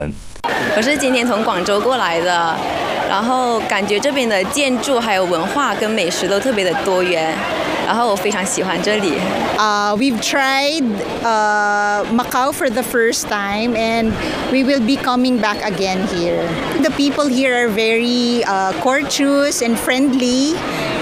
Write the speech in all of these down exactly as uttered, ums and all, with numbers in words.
我是今天从广州过来的，然后感觉这边的建筑还有文化跟美食都特别的多元，然后我非常喜欢这里。 Uh, we've tried uh, Macau for the first time, and we will be coming back again here. The people here are very uh, courteous and friendly,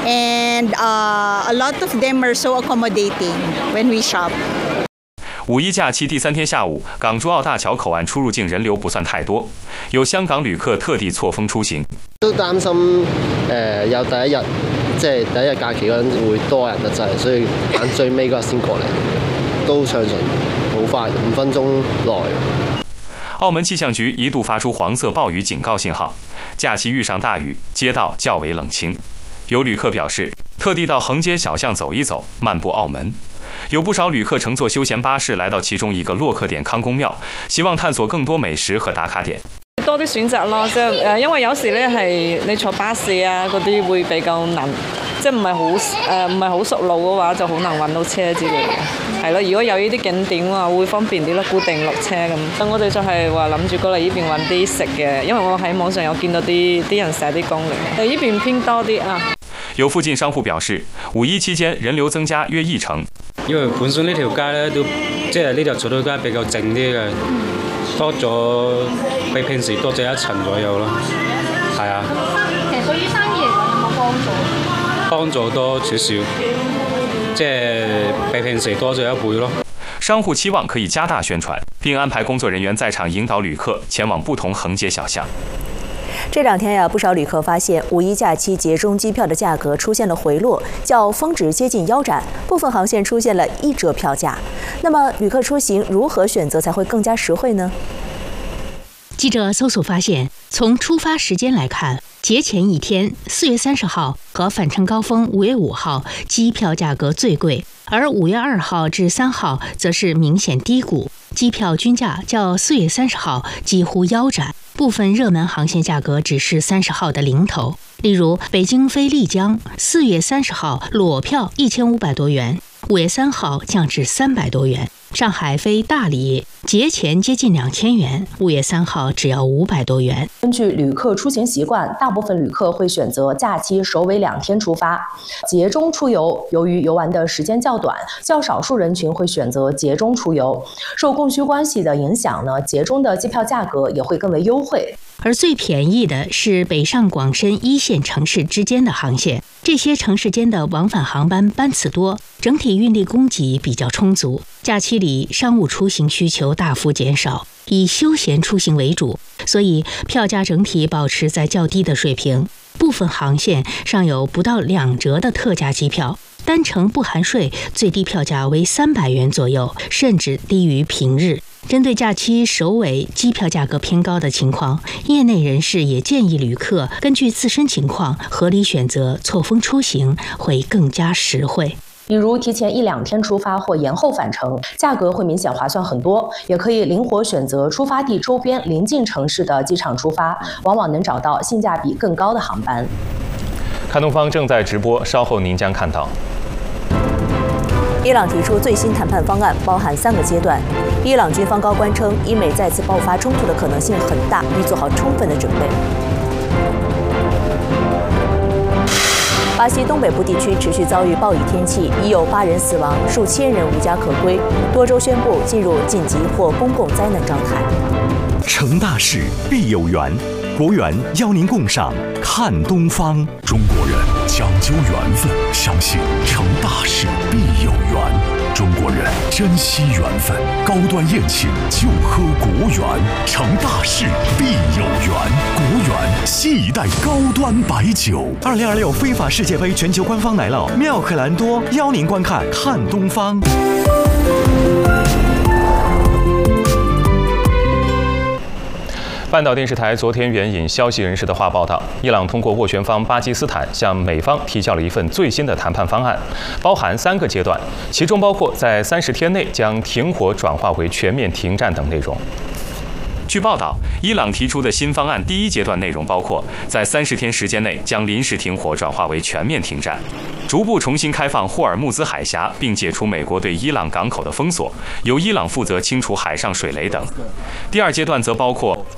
and uh, a lot of them are so accommodating when we shop. 五一假期第三天下午，港珠澳大橋口岸出入境人流不算太多，有香港旅客特地錯峰出行。 都擔心誒、呃、有第一日即係第一日假期嗰陣會多人得滯，所以揀最尾嗰日先過嚟，都暢順，好快，五分鐘內。 澳門氣象局一度發出黃色暴雨警告信號，假期遇上大雨，街道較為冷清。有旅客表示，特地到橫街小巷走一走，漫步澳門。有不少旅客乘坐休閒巴士來到其中一個落客點康公廟，希望探索更多美食和打卡點。 多啲選擇咯，即係誒，因為有時咧係你坐巴士啊嗰啲會比較難，即係唔係好誒唔係好熟路嘅話，就好難揾到車之類嘅。係咯，如果有呢啲景點嘅話，會方便啲咯，固定落車咁。咁我哋就係話諗住過嚟呢邊揾啲食嘅，因為我喺網上有見到啲啲人寫啲攻略，誒呢邊偏多啲啊。 有附近商戶表示，五一期間人流增加約一成。 因為本身呢條街咧都即係呢條草堆街比較靜啲嘅，多咗比平時多咗一層左右咯。係啊。 其實對於生意嚟講有冇幫助？ 幫助多少少，即係比平時多咗一倍咯。 商戶期望可以加大宣傳，並安排工作人員在場引導旅客前往不同橫街小巷。 这两天呀，不少旅客发现五一假期节中机票的价格出现了回落，较峰值接近腰斩，部分航线出现了一折票价。那么，旅客出行如何选择才会更加实惠呢？ 记者搜索发现，从出发时间来看，节前一天四月三十号和返程高峰五月五号机票价格最贵，而五月二号至三号则是明显低谷，机票均价较四月三十号几乎腰斩。部分热门航线价格只是三十号的零头，例如北京飞丽江，四月三十号裸票一千五百多元，五月三号降至三百多元。上海飞大理节前接近两千元，五月三号只要五百多元。 根据旅客出行习惯，大部分旅客会选择假期首尾两天出发，节中出游。由于游玩的时间较短，较少数人群会选择节中出游。受供需关系的影响呢，节中的机票价格也会更为优惠。 而最便宜的是北上广深一线城市之间的航线，这些城市间的往返航班班次多，整体运力供给比较充足。假期里商务出行需求大幅减少，以休闲出行为主，所以票价整体保持在较低的水平。部分航线尚有不到两折的特价机票，单程不含税，最低票价为三百元左右，甚至低于平日。针对假期首尾机票价格偏高的情况，业内人士也建议旅客根据自身情况合理选择错峰出行，会更加实惠。 比如提前一两天出发或延后返程，价格会明显划算很多。也可以灵活选择出发地周边邻近城市的机场出发，往往能找到性价比更高的航班。 看东方正在直播，稍后您将看到。 伊朗提出最新谈判方案，包含三个阶段。伊朗军方高官称，伊美再次爆发冲突的可能性很大，已做好充分的准备。巴西东北部地区持续遭遇暴雨天气，已有八人死亡，数千人无家可归，多州宣布进入紧急或公共灾难状态。 成大事必有缘，国缘邀您共赏看东方。中国人讲究缘分，相信成大事必有缘。中国人珍惜缘分，高端宴请就喝国缘，成大事必有缘。国缘新一代高端白酒。二零二六非法世界杯全球官方来了，妙可蓝多邀您观看看东方。 半岛电视台昨天援引消息人士的话报道，伊朗通过斡旋方巴基斯坦向美方提交了一份最新的谈判方案，包含三个阶段，其中包括在三十天内将停火转化为全面停战等内容。 据报道，伊朗提出的新方案第一阶段内容包括，在三十天时间内将临时停火转化为全面停战，逐步重新开放霍尔木兹海峡，并解除美国对伊朗港口的封锁，由伊朗负责清除海上水雷等。第二阶段则包括